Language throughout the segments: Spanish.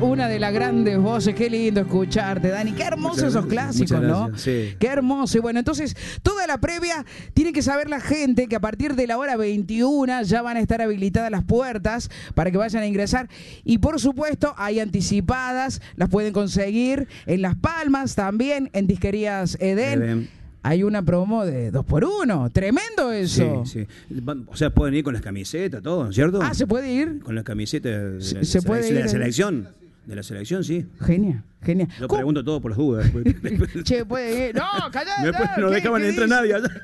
una de las grandes voces. Qué lindo escucharte, Dani. Qué hermosos esos clásicos, ¿no? Sí. Qué hermoso. Y bueno, entonces, toda la previa tiene que saber la gente que a partir de la hora 21 ya van a estar habilitadas las puertas para que vayan a ingresar. Y por supuesto, hay anticipadas, las pueden conseguir en Las Palmas también, en Disquerías Edén. Hay una promo de 2x1. Tremendo eso. Sí, sí. O sea, pueden ir con las camisetas, todo, ¿no es cierto? Ah, ¿se puede ir? Con las camisetas ¿Se puede ir? De la selección. De la selección, sí. Genial, genial. Yo pregunto todo por las dudas. Che, puede ir. No, callate. Después no dejaban entrar nadie allá.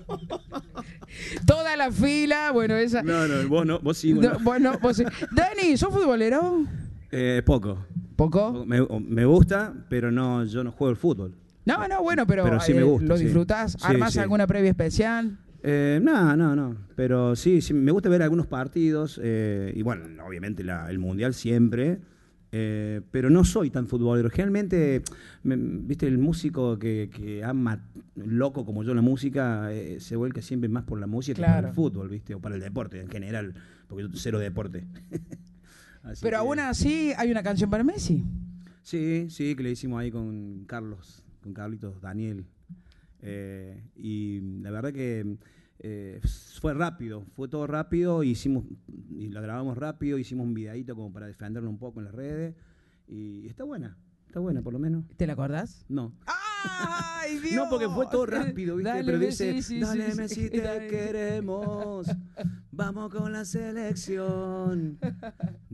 Toda la fila, bueno, esa. No, vos no, vos sí. Vos sí. Dani, ¿sos futbolero? Poco. ¿Poco? Me gusta, pero no, yo no juego al fútbol. No, bueno, pero sí me gusta, ¿lo disfrutás? Sí. ¿Armás sí. alguna previa especial? No. Pero sí, me gusta ver algunos partidos. Y bueno, obviamente el Mundial siempre. Pero no soy tan futbolero. Generalmente, viste, el músico que ama loco como yo la música, se vuelca siempre más por la música que para el fútbol, viste, o para el deporte en general, porque yo cero deporte. Pero aún así, ¿hay una canción para Messi? Sí, que le hicimos ahí con Carlitos Daniel. Y la verdad que fue todo rápido, y la grabamos rápido, hicimos un videíto como para defenderlo un poco en las redes, y está buena por lo menos. ¿Te la acordás? No. ¡Ay, Dios! No, porque fue todo rápido, ¿viste? Dale, pero Messi, dice, dale Messi, te queremos, vamos con la selección.